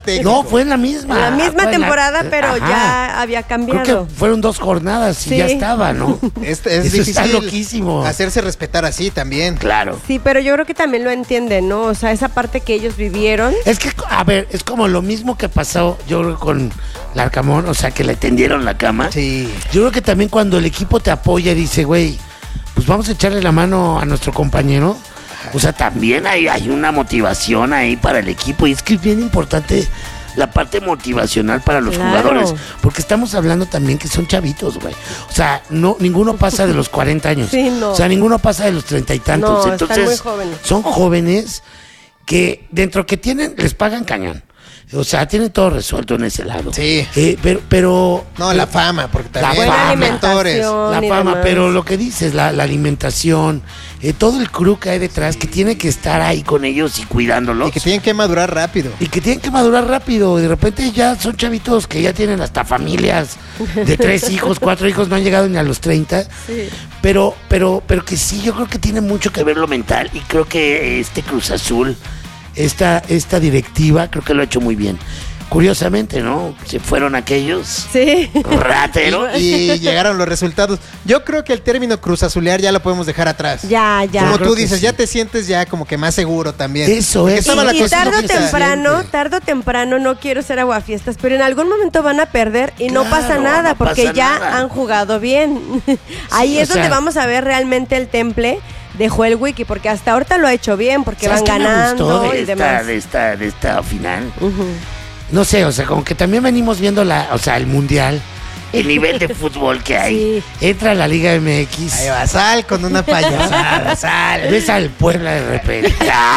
No, fue en la misma. En la misma temporada, pero ya había cambiado. Creo que fueron 2 jornadas y ya estaba, ¿no? Es Eso difícil. está loquísimo. Hacerse respetar así también. Claro. Sí, pero yo creo que también lo entienden, ¿no? O sea, esa parte que ellos vivieron. Es que, a ver, es como lo mismo que pasó, yo creo, con Larcamón, o sea, que le tendieron la cama. Sí. Yo creo que también cuando el equipo te apoya y dice, güey, pues vamos a echarle la mano a nuestro compañero. O sea, también hay una motivación ahí para el equipo. Y es que es bien importante la parte motivacional para los jugadores. Porque estamos hablando también que son chavitos, güey. O sea, ninguno pasa de los 40 años. Sí, no. O sea, ninguno pasa de los 30 y tantos. No, entonces, están muy jóvenes. son jóvenes que dentro que tienen, les pagan cañón. O sea, tienen todo resuelto en ese lado. Sí. Pero No, la fama, porque también La fama, mentores. la y fama, demás. pero lo que dices, la alimentación, todo el crew que hay detrás, que tiene que estar ahí con ellos y cuidándolos. Y que tienen que madurar rápido. Y que tienen que madurar rápido. De repente ya son chavitos que ya tienen hasta familias de 3 hijos, 4 hijos, no han llegado ni a los 30. Sí. Pero que sí, yo creo que tiene mucho que ver lo mental. Y creo que este Cruz Azul, esta directiva, creo que lo ha hecho muy bien. Curiosamente, ¿no? Se fueron aquellos Sí. rateros. Y llegaron los resultados. Yo creo que el término Cruz Azulear ya lo podemos dejar atrás. Ya. Como creo tú que dices, sí. ya te sientes ya como que más seguro también. Eso Porque es. estaba la Y cosa tarde loca. o temprano, no quiero ser aguafiestas, pero en algún momento van a perder y no Claro, pasa nada, no porque pasa ya nada. han jugado bien. Ahí o es donde sea, vamos a ver realmente el temple de Joel Wiki, porque hasta ahorita lo ha hecho bien, porque ¿Sabes van qué me ganando gustó y demás. de esta final? Ujú. No sé, o sea, como que también venimos viendo el mundial, el nivel de fútbol que hay. Sí. Entra a la Liga MX. Ahí va, sal con una payasada, sal. Ves al Puebla de repente.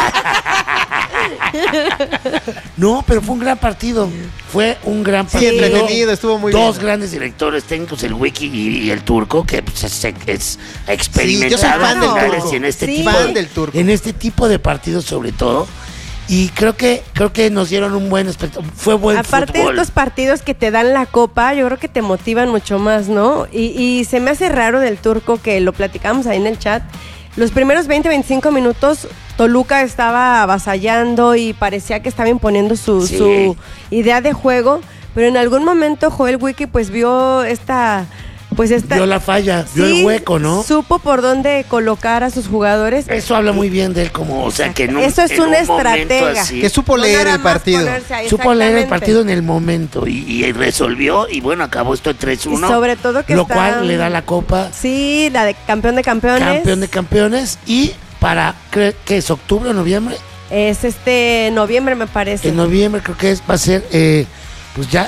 No, pero fue un gran partido. Fue un gran Sí, partido. entretenido, estuvo muy bien. Dos grandes directores técnicos, el Wiki y el Turco, que pues, es experimentado yo soy fan del en Turco. en este Sí. tipo Fan de, del Turco. en este tipo de partidos sobre todo. Y creo que nos dieron un buen espectáculo. Fue buen Aparte fútbol. de estos partidos que te dan la copa, yo creo que te motivan mucho más, ¿no? Y se me hace raro del Turco, que lo platicamos ahí en el chat. Los primeros 20-25 minutos, Toluca estaba avasallando y parecía que estaba imponiendo Sí. su idea de juego, pero en algún momento Joel Wiki pues vio Vio la falla, vio el hueco, ¿no? Supo por dónde colocar a sus jugadores. Eso habla muy bien de él, como, o sea, que no. Eso es un estratega. Que supo No leer nada el más partido. ponerse ahí, Supo leer el exactamente. partido en el momento y resolvió, y bueno, acabó esto en 3-1. Y sobre todo que lo está- cual le da la copa Sí, la de campeón de campeones. campeón de campeones. Y para, creo que es octubre o noviembre. Es noviembre, me parece. En noviembre creo que va a ser, pues ya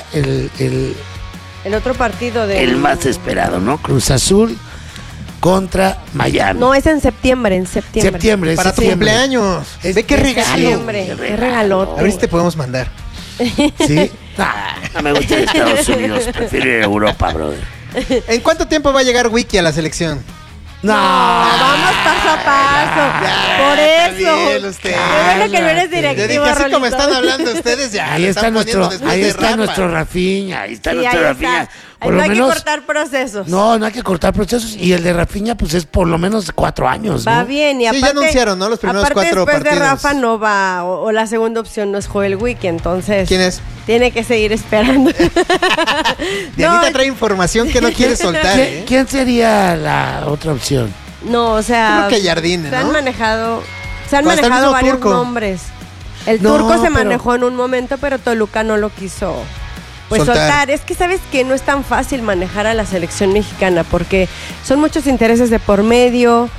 El otro partido de. el más esperado, ¿no? Cruz Azul contra Miami. No, es en septiembre, septiembre. Para tu septiembre. cumpleaños. Es- Ve qué es regalo. Septiembre, qué regalote. A ver si te podemos mandar. Sí. No me gusta Estados Unidos, prefiero ir a Europa, brother. ¿En cuánto tiempo va a llegar Wiki a la selección? No, Vamos paso a paso. Por eso. bien usted. Qué bueno que no eres Yo directivo, dije, así como Rolito. están hablando ustedes, ya. ahí le está están poniendo nuestro, después ahí de está Rafa. nuestro Rafinha, ahí está Sí, nuestro ahí Rafinha. está. Por No lo hay menos, que cortar procesos. no hay que cortar procesos. Y el de Rafinha, pues es por lo menos 4 años, ¿no? Va bien, y Sí, aparte. ya anunciaron, ¿no? Los primeros aparte 4 después partidos. de Rafa no va, o la segunda opción no es Joel Wiki, entonces. ¿Quién es? Tiene que seguir esperando. Dianita trae información que no quiere soltar, ¿Quién, quién sería la otra opción? No, o sea. Yo creo que Jardine, Se han ¿no? manejado Hasta el mismo varios Turco. nombres. El No, Turco se pero- manejó en un momento, pero Toluca no lo quiso pues Soltar. soltar. Es que sabes que no es tan fácil manejar a la selección mexicana porque son muchos intereses de por medio,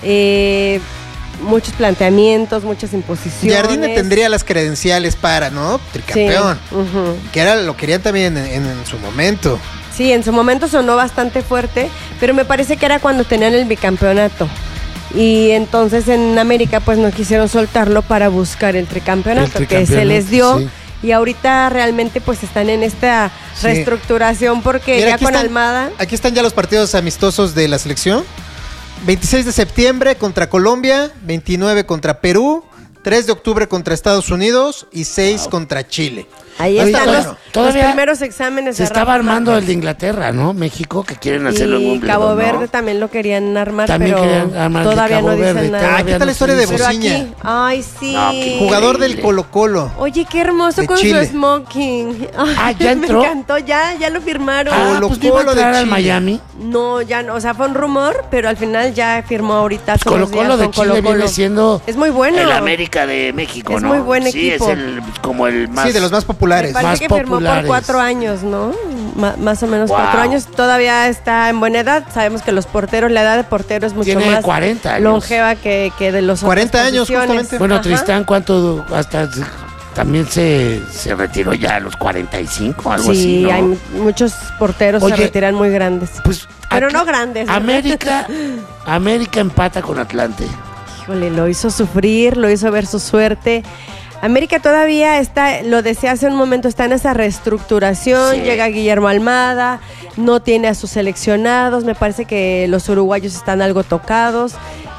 muchos planteamientos, muchas imposiciones. Jardine tendría las credenciales para, ¿no? Tricampeón. Sí, ujú. Que era lo querían también en su momento. Sí, en su momento sonó bastante fuerte, pero me parece que era cuando tenían el bicampeonato. Y entonces en América pues no quisieron soltarlo para buscar el tricampeonato, El que se les dio. sí. Y ahorita realmente pues están en esta Sí. reestructuración porque Mira, ya aquí con están- Almada. Aquí están ya los partidos amistosos de la selección. 26 de septiembre contra Colombia, 29 contra Perú, 3 de octubre contra Estados Unidos y 6 contra Chile. Ahí Oye, están los todavía primeros exámenes. Se de estaba Rafa armando Márquez. el de Inglaterra, ¿no? México, que quieren hacerlo en Y Wimbledon, Cabo ¿no? Verde también lo querían armar, También pero querían armar el de todavía Cabo no dicen Verde, nada. ¿qué tal la historia de Pero Bociña? aquí, ay, sí. No, qué Jugador Increíble. del Colo-Colo. Oye, qué hermoso De con Chile. su smoking. Ay, ¿ya entró? Me encantó, ya lo firmaron. Pues no iba a Colo-Colo de entrar al Chile. Miami. No, ya no, o sea, fue un rumor, pero al final ya firmó ahorita. hace unos Colo-Colo días de con Chile Colo-Colo. viene siendo Es muy bueno. el América de México, Es ¿no? muy buen Sí, equipo. es como el más... Sí, de los más Me populares. parece más que firmó populares. por 4 años, ¿no? Más o menos Wow. 4 años. Todavía está en buena edad. Sabemos que los porteros, la edad de portero es mucho Tiene más 40 años. longeva que de los 40 otras años, posiciones. justamente. Bueno, Ajá. Tristán, ¿cuánto? Hasta también se retiró ya a los 45, algo así, Sí, ¿no? hay muchos porteros Oye, se retiran muy grandes. Pues, Pero acá- no grandes, ¿no? América empata con Atlante. Híjole, lo hizo sufrir, lo hizo ver su suerte. América todavía está, lo decía hace un momento, está en esa reestructuración. Sí. Llega Guillermo Almada, no tiene a sus seleccionados. Me parece que los uruguayos están algo tocados.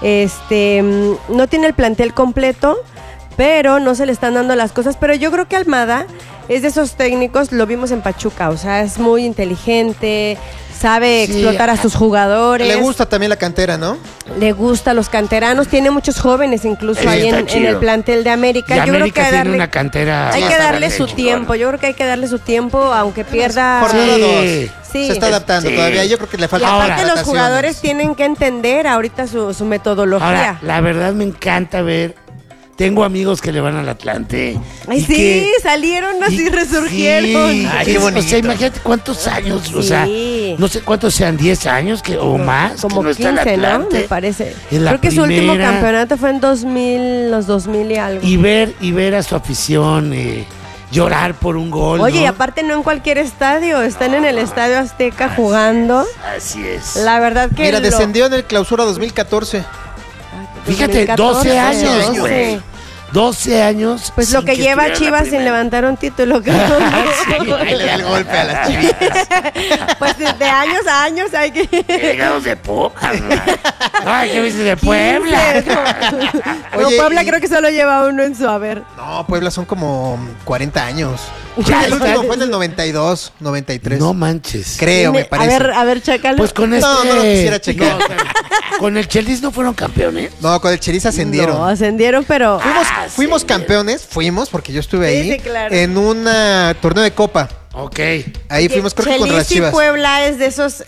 No tiene el plantel completo, pero no se le están dando las cosas. Pero yo creo que Almada es de esos técnicos, lo vimos en Pachuca, o sea, es muy inteligente, sabe Sí, explotar a sus jugadores. Le gusta también la cantera, ¿no? Le gusta a los canteranos, tiene muchos jóvenes incluso Eso ahí está en chido. el plantel de América. Y Yo creo América que tiene una cantera... hay que bastante darle su chingona. tiempo, yo creo que hay que darle su tiempo, aunque pierda. Jornada Sí. 2. Sí. Se está adaptando Sí. todavía. Yo creo que le Y falta aparte los adaptaciones. jugadores tienen que entender ahorita su metodología. Ahora, la verdad me encanta ver... Tengo amigos que le van al Atlante. Ay, y sí, que- salieron así, y- resurgieron. sí, Ay, que qué es- bonito. O sea, imagínate cuántos años, o Sí. sea, no sé cuántos sean, 10 años o más, Como que no está el 15, ¿no? Atlante. Me parece. En la Creo que su último primera. campeonato fue en 2000, los 2000 y algo. Y ver a su afición llorar por un gol. Oye, ¿no? y aparte no en cualquier estadio, están en el Estadio Azteca jugando. Así es. La verdad que Mira, lo- descendió en el clausura 2014. Fíjate, 2014, 12 años, 12. güey. 12 años. Pues lo sin que lleva estuviera en la Chivas sin primera. levantar un título. Que Ahí le da el golpe a las chivitas. Pues de años a años hay que... Llegados de poca, man. Ay, ¿qué viste de Puebla? 15, no. Oye, Puebla y- creo que solo lleva uno en su haber. No, Puebla son como 40 años. Ya el está. último fue en el 92, 93. No manches. Creo, me parece. A ver, chécalo. Pues con este... No, no lo quisiera checar. con el Chelis no fueron campeones. No, con el Chelis ascendieron. No, ascendieron, pero... Fuimos sí. campeones, porque yo estuve Sí, ahí, sí, claro. en un torneo de copa. Ok. Ahí fuimos, creo que con las Chelis y Chivas. Puebla es de esos,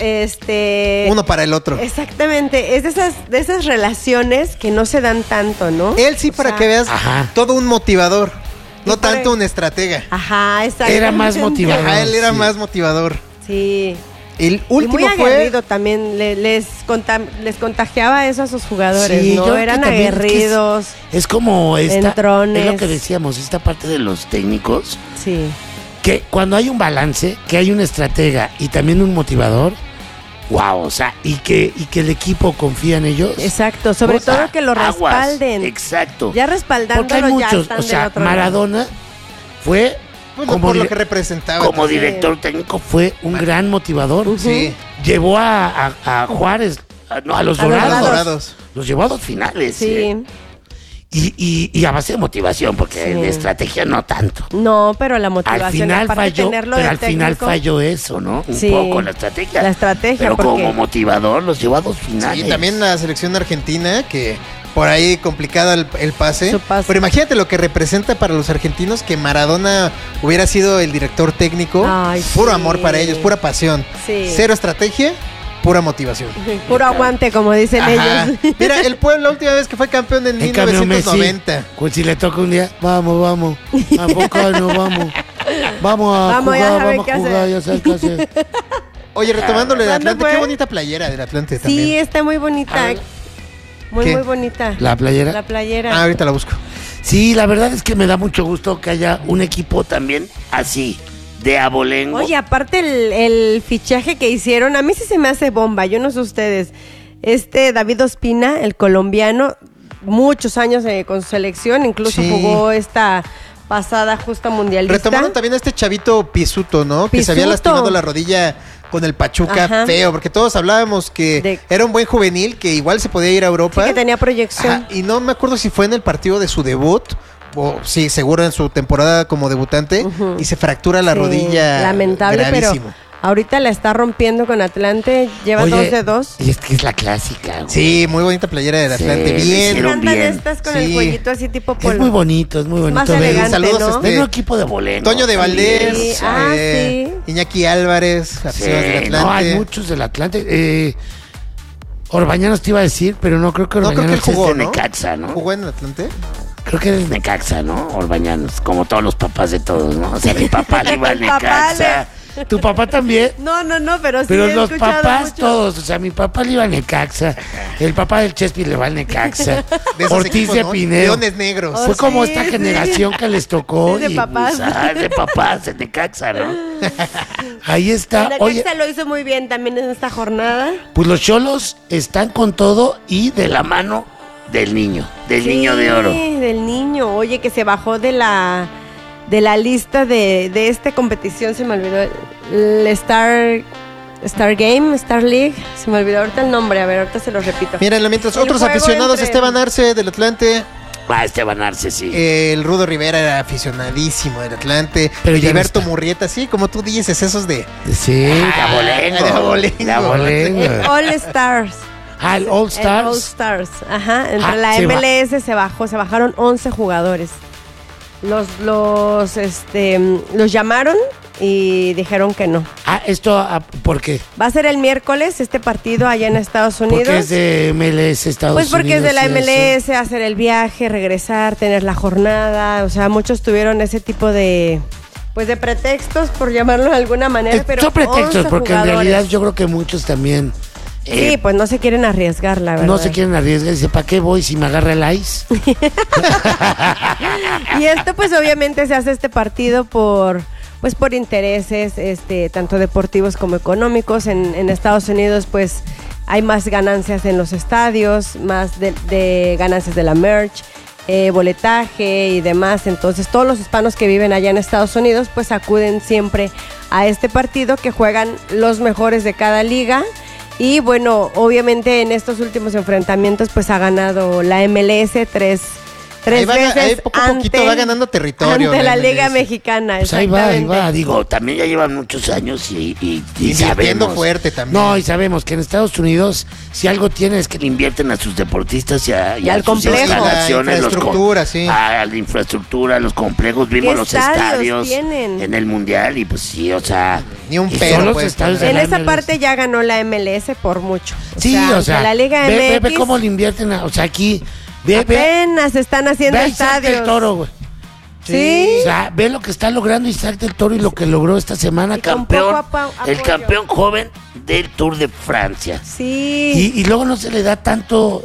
Uno para el otro. Exactamente, es de esas relaciones que no se dan tanto, ¿no? Él sí, para sea, que veas, Ajá. todo un motivador. No por tanto ahí. un estratega. Ajá, exacto. Era más motivador. Ajá, él era sí. más motivador. Sí. El Y último muy fue... aguerrido también, les contagiaba eso a sus jugadores, Sí, yo ¿no? creo que Eran también es que aguerridos. Es como esta... Entrones. Es lo que decíamos, esta parte de los técnicos... Sí. Que cuando hay un balance, que hay un estratega y también un motivador, wow, o sea, y que el equipo confía en ellos. Exacto, sobre O sea, todo que lo aguas, respalden. Exacto. Ya Porque respaldándolo hay ya muchos, están o sea, del otro lado. Maradona fue Bueno, como, por lo dire- que representaba. como también. director técnico, fue un gran motivador. Sí. Llevó a Juárez, a los A los Dorados. Dorados. Los llevó a 2 finales. Sí. Y a base de motivación, porque Sí. de estrategia no tanto. No, pero la motivación, Al final aparte falló, tenerlo pero de al final técnico, falló eso, ¿no? Un Sí. poco la estrategia. La estrategia, Pero porque- como motivador los llevó a 2 finales. Sí, también la selección argentina, que por ahí complicado el pase. Su pase. Pero imagínate lo que representa para los argentinos que Maradona hubiera sido el director técnico. Ay, Puro sí. amor para ellos, pura pasión. Sí. Cero estrategia, pura motivación. Puro aguante, como dicen Ajá. ellos. Mira, el Puebla la última vez que fue campeón en En cambio, Messi, 1990. pues si le toca un día, vamos. ¿A poco no vamos? Vamos a Vamos, ya jugar, saben vamos qué a jugar, hacer. ya sabes qué hacer. Oye, retomándole el ¿Cuándo Atlante, fue? qué bonita playera del Atlante Sí, también. está muy bonita. Ah. Muy, ¿Qué? muy bonita. ¿La playera? La playera. Ah, ahorita la busco. Sí, la verdad es que me da mucho gusto que haya un equipo también así, de abolengo. Oye, aparte el fichaje que hicieron, a mí sí se me hace bomba, yo no sé ustedes. David Ospina, el colombiano, muchos años con su selección, incluso Sí. jugó esta pasada justa mundialista. Retomaron también a este chavito Pisuto, ¿no? Que se había Pisuto. lastimado la rodilla con el Pachuca Ajá. feo, porque todos hablábamos que era un buen juvenil, que igual se podía ir a Europa. Sí, que tenía proyección. Ajá, y no me acuerdo si fue en el partido de su debut, o sí, seguro en su temporada como debutante, y se fractura la Sí, rodilla. lamentable, gravísimo. pero ahorita la está rompiendo con Atlante, lleva Oye, 2 de 2. Y es que es la clásica, güey. Sí, muy bonita playera del Sí, Atlante, lo bien. Me hicieron encantan bien. estas con Sí. el cuellito así tipo polo. Es muy bonito Más ver. elegante, Saludos, ¿no? Es un equipo de boleros. Toño de Valdés, Sí. Ah, sí. Iñaki Álvarez, aficionados del Atlante. No, hay muchos del Atlante. Orbañanos te iba a decir, pero no creo que No, creo que él Orbañanos jugó, es de ¿no? Necaxa, ¿no? ¿Jugó en el Atlante? Creo que eres Necaxa, ¿no? Orbañanos, como todos los papás de todos, ¿no? O sea, mi papá le iba al El papá Necaxa. ¿Tu papá también? No, pero sí Pero he los escuchado papás mucho. todos, o sea, mi papá le iba al Necaxa, el papá del Chespi le va al Necaxa, De esos Ortiz equipos, de ¿no? Pinedo. Leones negros. Oh, Fue como sí, esta sí. generación que les tocó. Es de papás. De papás, de Necaxa, ¿no? Ahí está. El Oye, Necaxa lo hizo muy bien también en esta jornada. pues los cholos están con todo y de la mano del niño de oro. Sí, del niño. Oye, que se bajó de la lista de esta competición, se me olvidó. El Star League. Se me olvidó ahorita el nombre. A ver, ahorita se lo repito. Mira, mientras El otros juego aficionados, entre- Esteban Arce del Atlante, Esteban Arce, sí. el Rudo Rivera era aficionadísimo del Atlante, Pero ya no Heriberto está. Murrieta, sí, como tú dices, esos de... Sí, de abolengo. de abolengo. De abolengo. All Stars. El All El Stars. All Stars. Ajá. Entre Ah, la se va. MLS se bajaron 11 jugadores. Los llamaron y dijeron que no. Esto, ¿por qué? Va a ser el miércoles este partido allá en Estados Unidos. Porque es de MLS Estados Pues porque es de la Unidos y eso. MLS, hacer el viaje, regresar, tener la jornada. O sea, muchos tuvieron ese tipo de pretextos, por llamarlo de alguna manera. Pero Son pretextos, 11 porque en jugadores. realidad yo creo que muchos también Sí, pues no se quieren arriesgar, la verdad. no se quieren arriesgar. Dice, ¿para qué voy si me agarra el ice? Y esto pues obviamente se hace este partido por intereses tanto deportivos como económicos. En Estados Unidos pues hay más ganancias en los estadios, más de ganancias de la merch, boletaje y demás. Entonces todos los hispanos que viven allá en Estados Unidos pues acuden siempre a este partido que juegan los mejores de cada liga. Y bueno, obviamente en estos últimos enfrentamientos pues ha ganado la MLS tres Ahí veces poco a poquito va ganando territorio. ante la MLS. Liga Mexicana. Pues ahí va. exactamente. Digo, también ya llevan muchos años y Invirtiendo sabemos. fuerte también. No, y sabemos que en Estados Unidos, si algo tiene es que le invierten a sus deportistas y a al sus complejo. instalaciones, La infraestructura, sí. a la infraestructura, los complejos, vimos ¿Qué los estadios estadios tienen? en el Mundial y pues sí, o sea. Ni un y pero son los puedes estadios de En la esa MLS. parte ya ganó la MLS por mucho. Sí, o sea, que la Liga ve MX cómo le invierten, o sea, aquí, ve apenas están haciendo a Isaac estadios. del Toro, güey. Sí. O sea, ve lo que está logrando Isaac del Toro y lo que logró esta semana, Y con campeón, poco el apoyo. campeón joven del Tour de Francia. Sí. Y luego no se le da tanto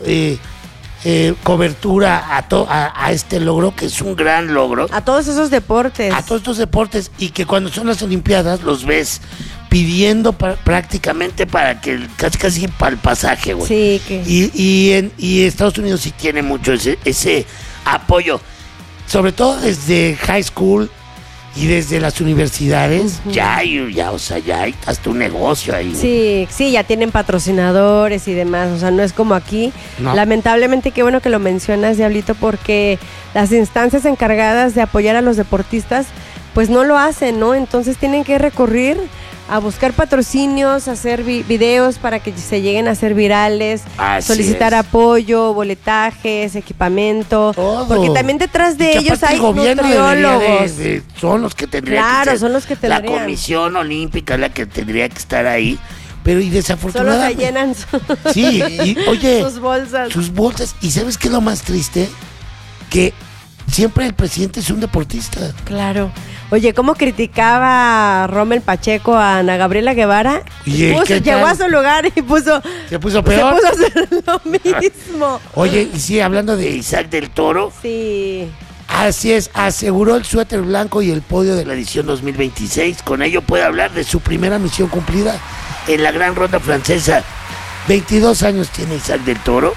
cobertura a este logro, que es un gran logro, A todos esos deportes. a todos estos deportes, y que cuando son las Olimpiadas los ves pidiendo prácticamente para que casi para el pasaje, güey. Sí, que Y Estados Unidos sí tiene mucho ese apoyo, sobre todo desde high school y desde las universidades. Ya hay hasta un negocio ahí. sí, ya tienen patrocinadores y demás, o sea, no es como aquí. No. Lamentablemente, qué bueno que lo mencionas, Diablito, porque las instancias encargadas de apoyar a los deportistas, pues no lo hacen, ¿no? Entonces tienen que recurrir a buscar patrocinios, hacer videos para que se lleguen a ser virales, Así solicitar es. apoyo, boletajes, equipamiento, Todo. porque también detrás de Y que ellos aparte hay el gobierno debería nutriólogos. son los que tendrían Claro, que ser. son los que La tendrían. Comisión Olímpica es la que tendría que estar ahí, pero y Solo se desafortunadamente. llenan Sí, y oye, sus bolsas. sus bolsas. ¿Y sabes qué es lo más triste? Que siempre el presidente es un deportista. Claro. Oye, ¿cómo criticaba Rommel Pacheco a Ana Gabriela Guevara? Oye, ¿qué Llegó tal? a su lugar y Se puso se peor. puso a hacer lo mismo. Oye, y sí, hablando de Isaac del Toro, Sí. así es, aseguró el suéter blanco y el podio de la edición 2026. Con ello puede hablar de su primera misión cumplida en la gran ronda francesa. 22 años tiene Isaac del Toro.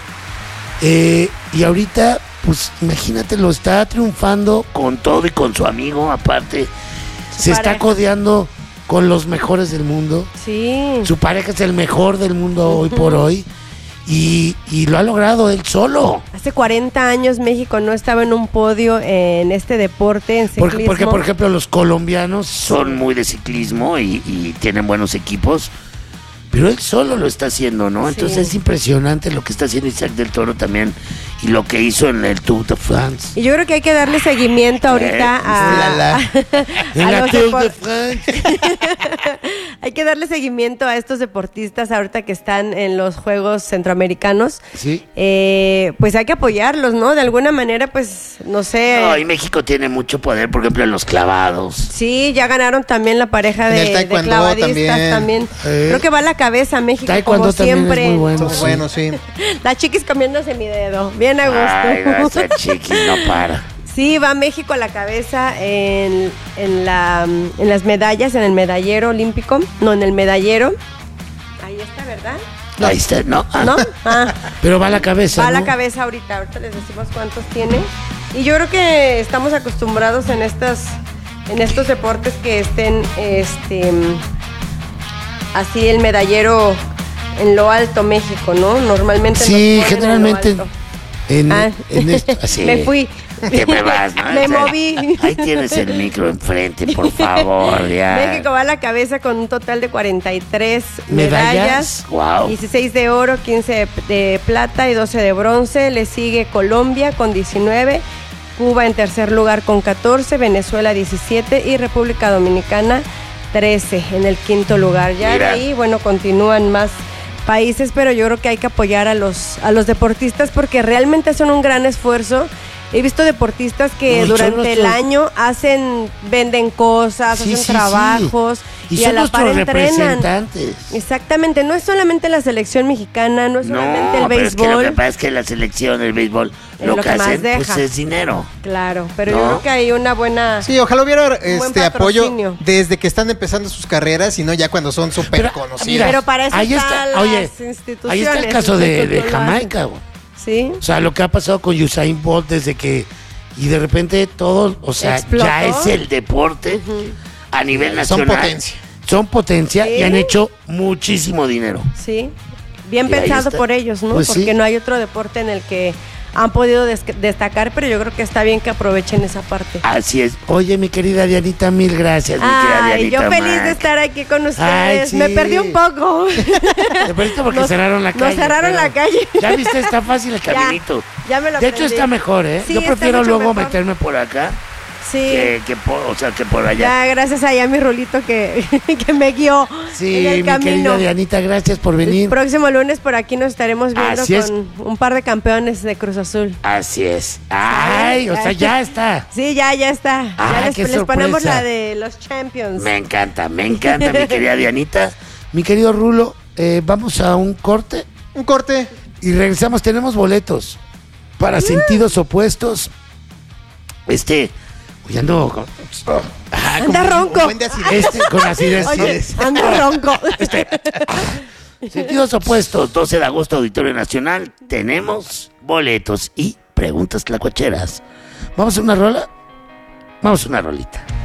Y ahorita, pues imagínate, lo está triunfando con todo y con su amigo, aparte. Se está pareja. codeando con los mejores del mundo. Sí. Su pareja es el mejor del mundo hoy por hoy. Y lo ha logrado él solo. Hace 40 años México no estaba en un podio en este deporte, en ciclismo. Porque por ejemplo, los colombianos son muy de ciclismo y tienen buenos equipos. Pero él solo lo está haciendo, ¿no? Entonces Sí. es impresionante lo que está haciendo Isaac del Toro también. Y lo que hizo en el Tour de France. Y yo creo que hay que darle seguimiento ahorita En a la los Tour de depor- France. Hay que darle seguimiento a estos deportistas ahorita que están en los Juegos Centroamericanos. Sí. Pues hay que apoyarlos, ¿no? De alguna manera, pues, no sé. No, y México tiene mucho poder, por ejemplo, en los clavados. Sí, ya ganaron también la pareja En el de taekwondo clavadistas también. Creo que va a la cabeza México, Taekwondo como también siempre. es muy bueno. Son sí. buenos, sí. La chiquis comiéndose mi dedo. Bien a gusto. Ay, no, esa chiquis no para. Sí, va México a la cabeza en las medallas, en el medallero olímpico. No, en el medallero. Ahí está, ¿verdad? Ahí está, ¿no? Ah, ¿No? Ah, Pero va a la cabeza, va a la ¿no? cabeza ahorita. Ahorita les decimos cuántos tiene. Y yo creo que estamos acostumbrados en estos deportes que estén así el medallero en lo alto México, ¿no? Normalmente nos Sí, ponen en lo generalmente alto. en esto, así. Me fui. Te me vas, ¿no? Me O sea, moví. Ahí tienes el micro enfrente, por favor, ya. México va a la cabeza con un total de 43 ¿Medallas? medallas. Wow. 16 de oro, 15 de plata y 12 de bronce. Le sigue Colombia con 19, Cuba en tercer lugar con 14, Venezuela 17 y República Dominicana 13 en el quinto lugar. Ya Mira. de ahí, bueno, continúan más países, pero yo creo que hay que apoyar a los deportistas porque realmente hacen un gran esfuerzo. He visto deportistas que No, son durante el nuestros- año venden cosas, Sí, hacen sí, trabajos sí. Y a son la par nuestros entrenan. representantes. Exactamente, no es solamente la selección mexicana, no es solamente el No, pero es que lo béisbol. que pasa es que la selección, el béisbol, Es lo lo que que más hacen, deja. pues es dinero. Claro, pero ¿No? yo creo que hay una buena... Sí, ojalá hubiera buen apoyo patrocinio. desde que están empezando sus carreras y no ya cuando son súper Pero, conocidos. mira, Pero para eso ahí están está, oye, las instituciones. ahí está el caso de Instituto lo Jamaica, hacen. güey. Sí, O sea, lo que ha pasado con Usain Bolt desde que... Y de repente todo, o sea, Explotó. ya es el deporte a nivel Son nacional. potencia. Son potencia Sí. y han hecho muchísimo dinero. sí. Bien Y ahí pensado está. por ellos, ¿no? Pues sí. Porque no hay otro deporte en el que han podido destacar, pero yo creo que está bien que aprovechen esa parte. Así es. Oye, mi querida Dianita, mil gracias, mi querida Ay, Dianita. yo feliz de Mac. estar aquí con ustedes. Ay, sí. Me perdí un poco. Te perdiste porque Nos- cerraron la calle. nos cerraron pero la calle. Ya viste, está fácil el Ya, caminito. ya me lo De hecho, aprendí. está mejor, ¿eh? Sí, Yo está prefiero mucho luego mejor. meterme por acá Sí. que por allá. Ya, gracias a mi Rulito que me guió Sí, en el mi camino. querida Dianita, gracias por El venir. próximo lunes por aquí nos estaremos viendo Así es. con un par de campeones de Cruz Azul. Así es. Ay, o sea, ya está. Sí, ya está. Ah, Ya qué les ponemos sorpresa. la de los Champions. Me encanta, mi querida Dianita. Mi querido Rulo, vamos a un corte Un corte. y regresamos. Tenemos boletos para sentidos opuestos. Oye, ando con... Anda Un ronco. buen de acidez. con acidez. Oye, sí. anda ronco. Sentidos opuestos, 12 de agosto, Auditorio Nacional. Tenemos boletos y preguntas tlacuacheras. ¿Vamos a una rola? Vamos a una rolita.